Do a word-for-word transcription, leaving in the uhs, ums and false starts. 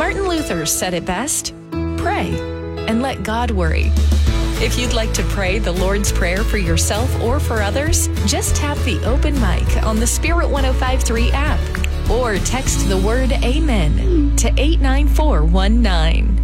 Martin Luther said it best: pray and let God worry. If you'd like to pray the Lord's Prayer for yourself or for others, just tap the open mic on the Spirit one oh five point three app or text the word Amen to eight nine four one nine.